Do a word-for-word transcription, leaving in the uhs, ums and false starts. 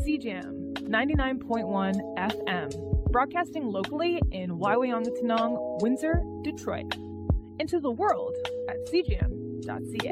C Jam ninety-nine point one F M, broadcasting locally in Waiwayangatanong, Windsor, Detroit. Into the world at c jam dot c a.